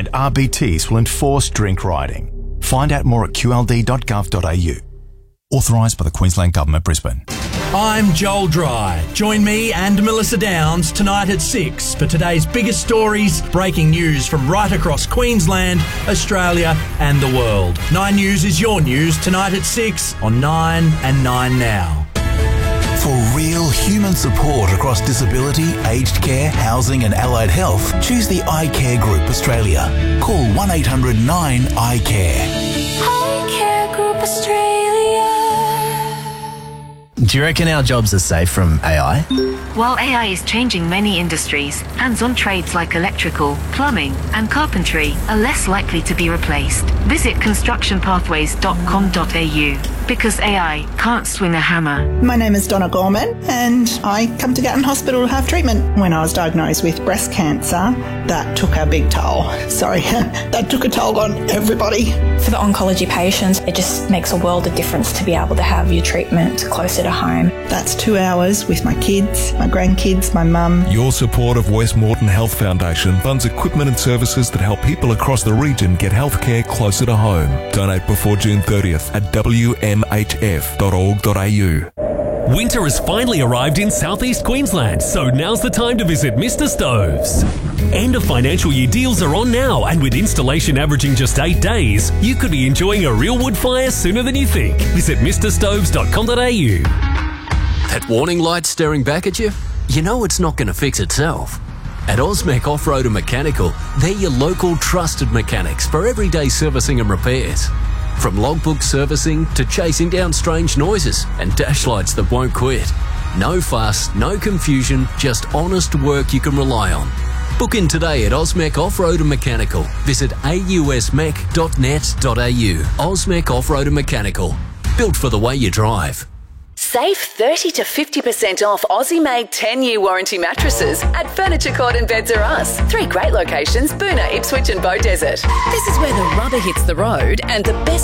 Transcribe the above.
and RBTs will enforce drink riding. Find out more at qld.gov.au. Authorised by the Queensland Government, Brisbane. I'm Joel Dry. Join me and Melissa Downs tonight at 6 for today's biggest stories, breaking news from right across Queensland, Australia and the world. 9 News is your news tonight at 6 on 9 and 9 Now. For real human support across disability, aged care, housing and allied health, choose the iCare Group Australia. Call 1800 9-ICARE. iCare Group Australia. Do you reckon our jobs are safe from AI? While AI is changing many industries, hands-on trades like electrical, plumbing and carpentry are less likely to be replaced. Visit constructionpathways.com.au because AI can't swing a hammer. My name is Donna Gorman and I come to Gatton Hospital to have treatment. When I was diagnosed with breast cancer, that took a big toll. Sorry, that took a toll on everybody. For the oncology patients, it just makes a world of difference to be able to have your treatment closer to home. That's 2 hours with my kids, my grandkids, my mum. Your support of Westmoreton Health Foundation funds equipment and services that help people across the region get healthcare closer to home. Donate before June 30th at wmhf.org.au. Winter has finally arrived in southeast Queensland, so now's the time to visit Mr. Stoves. End of financial year deals are on now, and with installation averaging just 8 days, you could be enjoying a real wood fire sooner than you think. Visit mrstoves.com.au. That warning light staring back at you? You know it's not going to fix itself. At Osmec Off-Road and Mechanical, they're your local trusted mechanics for everyday servicing and repairs. From logbook servicing to chasing down strange noises and dash lights that won't quit. No fuss, no confusion, just honest work you can rely on. Book in today at Osmec Off-Road and Mechanical. Visit ausmec.net.au. Osmec Off-Road and Mechanical. Built for the way you drive. Save 30 to 50% off Aussie-made 10-year warranty mattresses at Furniture Court and Beds R Us. 3 great locations, Boonah, Ipswich and Beaudesert. This is where the rubber hits the road and the best